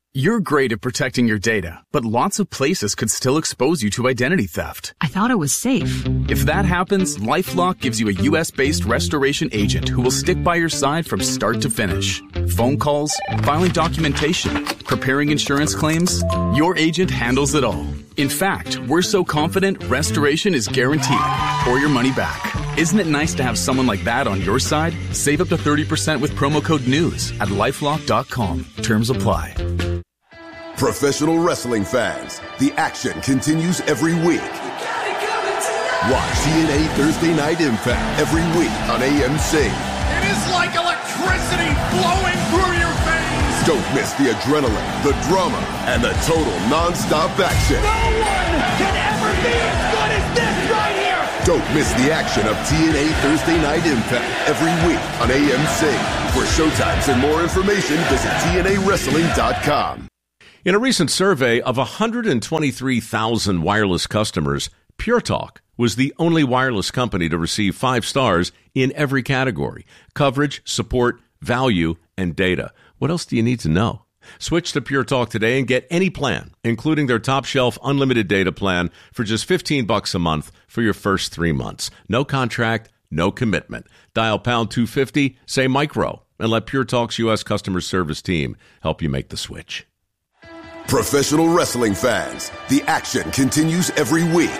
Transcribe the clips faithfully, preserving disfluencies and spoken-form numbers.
You're great at protecting your data, but lots of places could still expose you to identity theft. I thought it was safe. If that happens, LifeLock gives you a U S-based restoration agent who will stick by your side from start to finish. Phone calls, filing documentation, preparing insurance claims, your agent handles it all. In fact, we're so confident restoration is guaranteed or your money back. Isn't it nice to have someone like that on your side? Save up to thirty percent with promo code NEWS at lifelock dot com. Terms apply. Professional wrestling fans, the action continues every week. Watch T N A Thursday Night Impact every week on A M C. It is like electricity flowing through your veins. Don't miss the adrenaline, the drama, and the total non-stop action. No one can ever be as good as this right here. Don't miss the action of T N A Thursday Night Impact every week on A M C. For showtimes and more information, visit T N A wrestling dot com. In a recent survey of one hundred twenty-three thousand wireless customers, Pure Talk was the only wireless company to receive five stars in every category: coverage, support, value, and data. What else do you need to know? Switch to Pure Talk today and get any plan, including their top shelf unlimited data plan for just fifteen bucks a month for your first three months. No contract, no commitment. Dial pound two fifty, say micro, and let Pure Talk's U S customer service team help you make the switch. Professional wrestling fans, the action continues every week.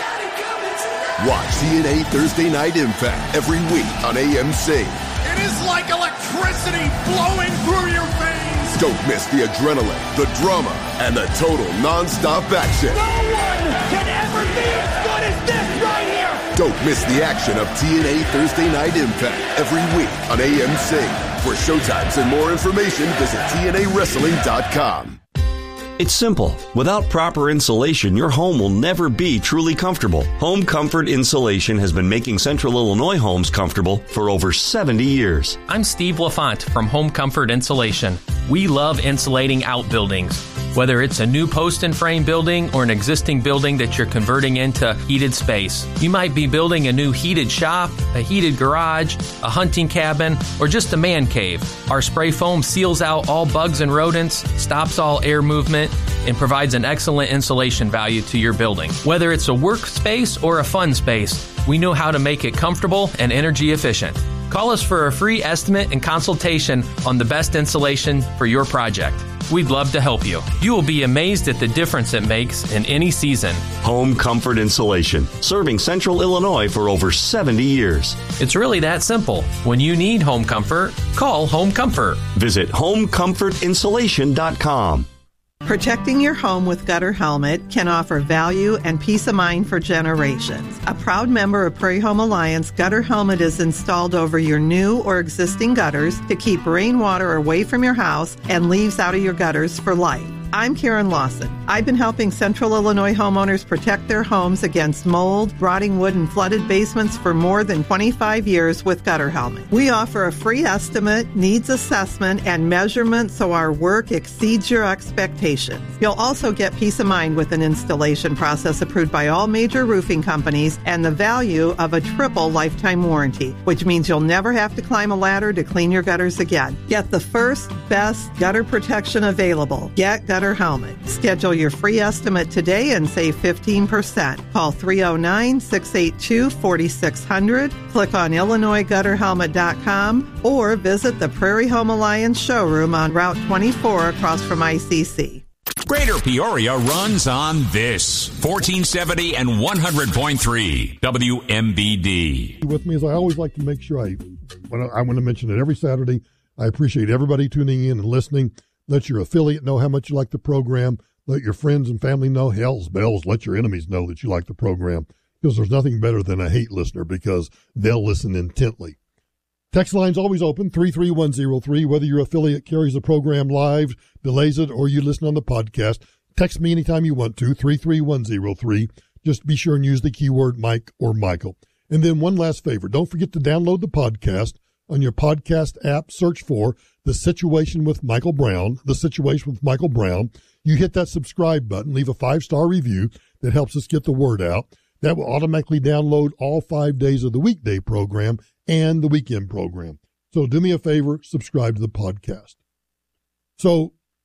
Watch T N A Thursday Night Impact every week on A M C. It is like electricity flowing through your veins. Don't miss the adrenaline, the drama, and the total non-stop action. No one can ever be as good as this right here. Don't miss the action of T N A Thursday Night Impact every week on A M C. For showtimes and more information, visit T N A wrestling dot com. It's simple. Without proper insulation, your home will never be truly comfortable. Home Comfort Insulation has been making Central Illinois homes comfortable for over seventy years. I'm Steve LaFont from Home Comfort Insulation. We love insulating outbuildings. Whether it's a new post and frame building or an existing building that you're converting into heated space. You might be building a new heated shop, a heated garage, a hunting cabin, or just a man cave. Our spray foam seals out all bugs and rodents, stops all air movement, and provides an excellent insulation value to your building. Whether it's a workspace or a fun space, we know how to make it comfortable and energy efficient. Call us for a free estimate and consultation on the best insulation for your project. We'd love to help you. You will be amazed at the difference it makes in any season. Home Comfort Insulation, serving Central Illinois for over seventy years. It's really that simple. When you need home comfort, call Home Comfort. Visit home comfort insulation dot com. Protecting your home with Gutter Helmet can offer value and peace of mind for generations. A proud member of Prairie Home Alliance, Gutter Helmet is installed over your new or existing gutters to keep rainwater away from your house and leaves out of your gutters for life. I'm Karen Lawson. I've been helping Central Illinois homeowners protect their homes against mold, rotting wood, and flooded basements for more than twenty-five years with Gutter Helmet. We offer a free estimate, needs assessment, and measurement so our work exceeds your expectations. You'll also get peace of mind with an installation process approved by all major roofing companies and the value of a triple lifetime warranty, which means you'll never have to climb a ladder to clean your gutters again. Get the first, best gutter protection available. Get Gutter Helmet. Schedule your free estimate today and save fifteen percent. Call three oh nine, six eight two, four six zero zero, click on Illinois Gutter Helmet dot com, or visit the Prairie Home Alliance showroom on Route twenty-four across from I C C. Greater Peoria runs on this fourteen seventy and one hundred point three W M B D. With me, as I always like to make sure I, when I, I want to mention it every Saturday, I appreciate everybody tuning in and listening. Let your affiliate know how much you like the program. Let your friends and family know. Hell's bells, let your enemies know that you like the program, because there's nothing better than a hate listener, because they'll listen intently. Text line's always open, three three one zero three. Whether your affiliate carries the program live, delays it, or you listen on the podcast, text me anytime you want to, three three one zero three. Just be sure and use the keyword Mike or Michael. And then one last favor, don't forget to download the podcast. On your podcast app, search for The Situation with Michael Brown, The Situation with Michael Brown. You hit that subscribe button, leave a five-star review that helps us get the word out. That will automatically download all five days of the weekday program and the weekend program. So do me a favor, subscribe to the podcast. So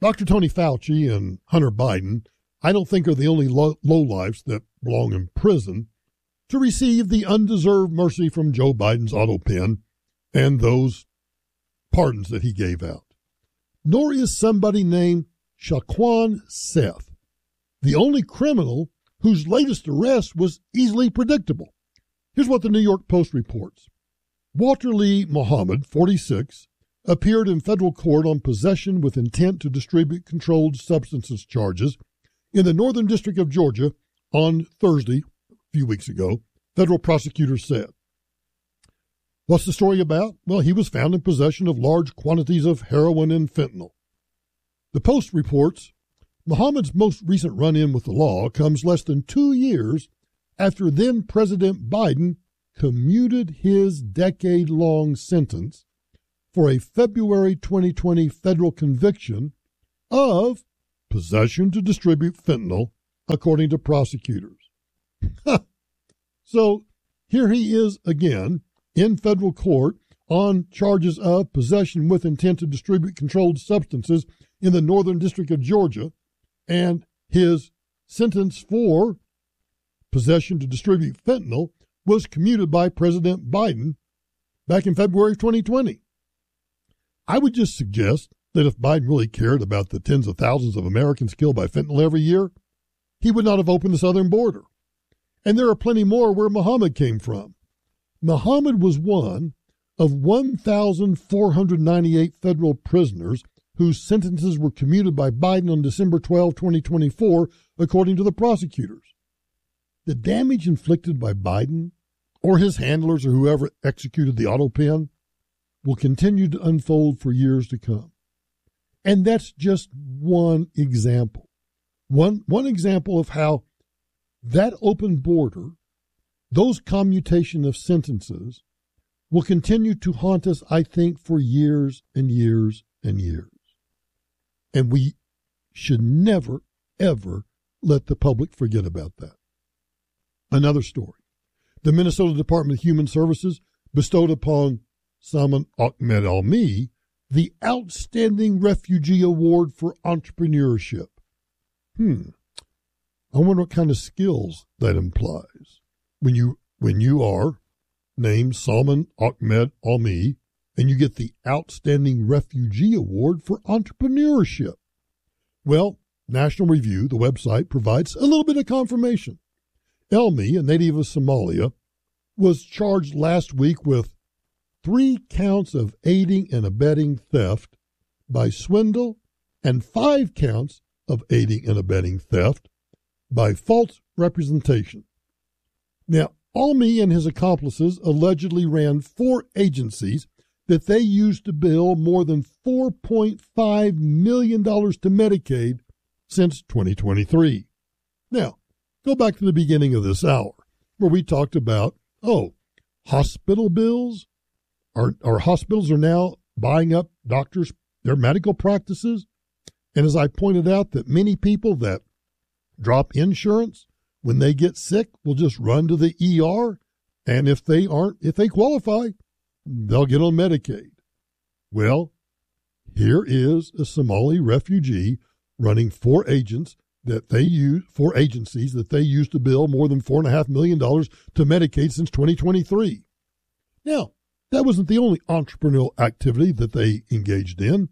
Doctor Tony Fauci and Hunter Biden, I don't think are the only low, lowlifes that belong in prison to receive the undeserved mercy from Joe Biden's auto pen and those pardons that he gave out. Nor is somebody named Shaquan Seth the only criminal whose latest arrest was easily predictable. Here's what the New York Post reports. Walter Lee Muhammad, forty-six, appeared in federal court on possession with intent to distribute controlled substances charges in the Northern District of Georgia on Thursday, a few weeks ago, federal prosecutors said. What's the story about? Well, he was found in possession of large quantities of heroin and fentanyl. The Post reports Muhammad's most recent run-in with the law comes less than two years after then-President Biden commuted his decade-long sentence for a February twenty twenty federal conviction of possession to distribute fentanyl, according to prosecutors. So here he is again in federal court on charges of possession with intent to distribute controlled substances in the Northern District of Georgia, and his sentence for possession to distribute fentanyl was commuted by President Biden back in February of twenty twenty. I would just suggest that if Biden really cared about the tens of thousands of Americans killed by fentanyl every year, he would not have opened the southern border. And there are plenty more where Muhammad came from. Muhammad was one of one thousand four hundred ninety-eight federal prisoners whose sentences were commuted by Biden on December twelfth, twenty twenty-four, according to the prosecutors. The damage inflicted by Biden or his handlers or whoever executed the auto pen will continue to unfold for years to come. And that's just one example. One, one example of how that open border, those commutation of sentences, will continue to haunt us, I think, for years and years and years. And we should never, ever let the public forget about that. Another story. The Minnesota Department of Human Services bestowed upon Salman Ahmed Almi the Outstanding Refugee Award for Entrepreneurship. Hmm. I wonder what kind of skills that implies. When you when you are named Salman Ahmed Almi and you get the Outstanding Refugee Award for Entrepreneurship. Well, National Review, the website, provides a little bit of confirmation. Elmi, a native of Somalia, was charged last week with three counts of aiding and abetting theft by swindle and five counts of aiding and abetting theft by false representation. Now, Almi and his accomplices allegedly ran four agencies that they used to bill more than four point five million dollars to Medicaid since twenty twenty-three. Now, go back to the beginning of this hour where we talked about, oh, hospital bills? Our, our hospitals are now buying up doctors, their medical practices. And as I pointed out, that many people that drop insurance when they get sick will just run to the E R. And if they aren't, if they qualify, they'll get on Medicaid. Well, here is a Somali refugee running four agents that they use, four agencies that they used to bill more than four and a half million dollars to Medicaid since twenty twenty-three. Now, that wasn't the only entrepreneurial activity that they engaged in.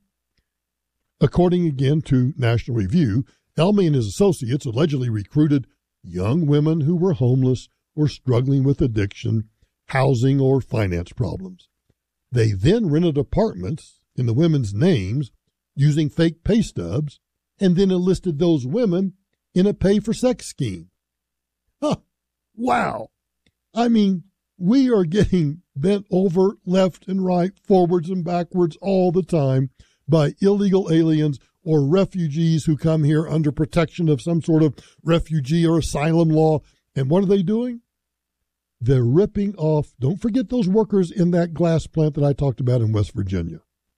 According again to National Review, Elmi and his associates allegedly recruited young women who were homeless or struggling with addiction, housing, or finance problems. They then rented apartments in the women's names using fake pay stubs and then enlisted those women in a pay-for-sex scheme. Huh. Wow. I mean, we are getting bent over left and right, forwards and backwards all the time by illegal aliens or refugees who come here under protection of some sort of refugee or asylum law. And what are they doing? They're ripping off, don't forget those workers in that glass plant that I talked about in West Virginia.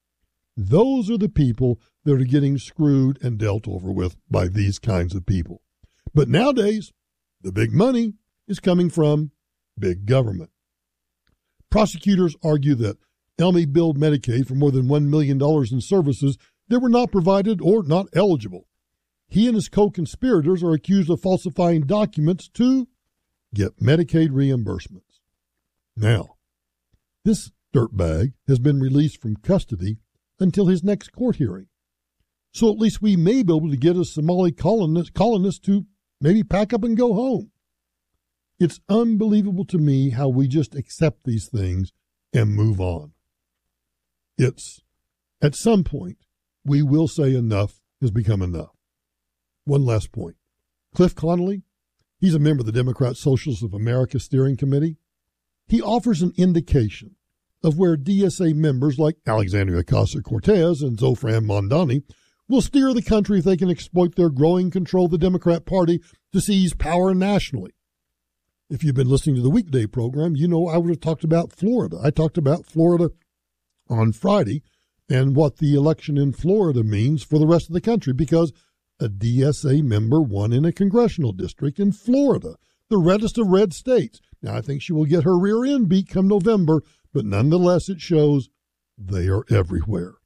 Those are the people that are getting screwed and dealt over with by these kinds of people. But nowadays, the big money is coming from big government. Prosecutors argue that Elmi billed Medicaid for more than one million dollars in services that were not provided or not eligible. He and his co-conspirators are accused of falsifying documents to get Medicaid reimbursements. Now, this dirtbag has been released from custody until his next court hearing. So at least we may be able to get a Somali colonist, colonist to maybe pack up and go home. It's unbelievable to me how we just accept these things and move on. It's, at some point, we will say enough has become enough. One last point. Cliff Connolly, he's a member of the Democrat Socialists of America Steering Committee. He offers an indication of where D S A members like Alexandria Ocasio-Cortez and Zofran Mondani will steer the country if they can exploit their growing control of the Democrat Party to seize power nationally. If you've been listening to the weekday program, you know I would have talked about Florida. I talked about Florida on Friday and what the election in Florida means for the rest of the country, because a D S A member won in a congressional district in Florida, the reddest of red states. Now, I think she will get her rear end beat come November, but nonetheless, it shows they are everywhere.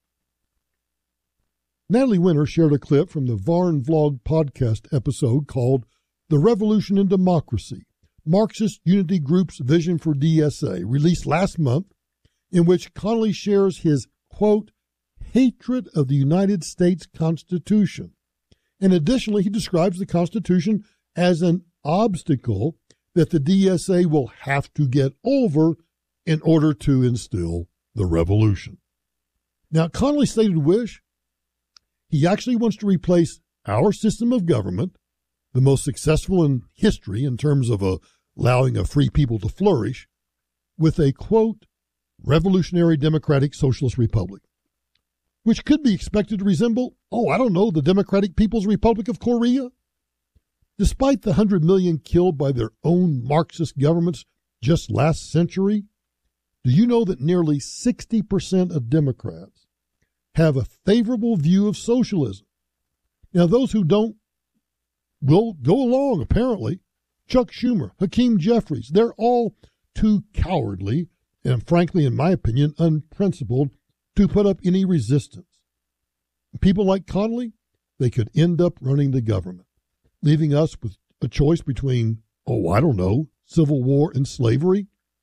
Natalie Winter shared a clip from the Varn Vlog podcast episode called The Revolution in Democracy, Marxist Unity Group's Vision for D S A, released last month, in which Connolly shares his, quote, hatred of the United States Constitution. And additionally, he describes the Constitution as an obstacle that the D S A will have to get over in order to instill the revolution. Now, Connolly stated wish, he actually wants to replace our system of government, the most successful in history in terms of uh, allowing a free people to flourish, with a, quote, revolutionary democratic socialist republic, which could be expected to resemble, oh, I don't know, the Democratic People's Republic of Korea. Despite the one hundred million killed by their own Marxist governments just last century, do you know that nearly sixty percent of Democrats have a favorable view of socialism? Now, those who don't will go along, apparently. Chuck Schumer, Hakeem Jeffries, they're all too cowardly and, frankly, in my opinion, unprincipled to put up any resistance. People like Connolly, they could end up running the government, leaving us with a choice between, oh, I don't know, civil war and slavery.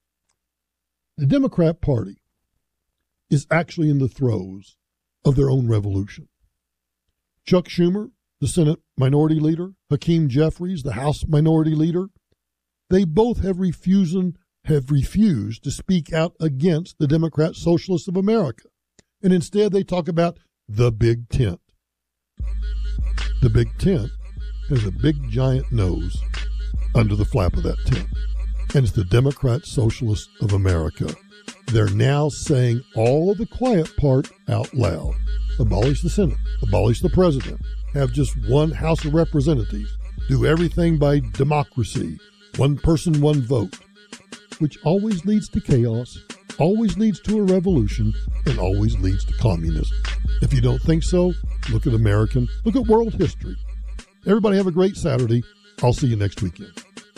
The Democrat Party is actually in the throes of their own revolution. Chuck Schumer, the Senate Minority Leader, Hakeem Jeffries, the House Minority Leader, they both have refused, have refused to speak out against the Democrat Socialists of America. And instead they talk about the big tent. The big tent has a big giant nose under the flap of that tent. And it's the Democrat Socialists of America. They're now saying all of the quiet part out loud. Abolish the Senate, abolish the president, have just one House of Representatives, do everything by democracy, one person, one vote, which always leads to chaos, always leads to a revolution, and always leads to communism. If you don't think so, look at American, look at world history. Everybody have a great Saturday. I'll see you next weekend.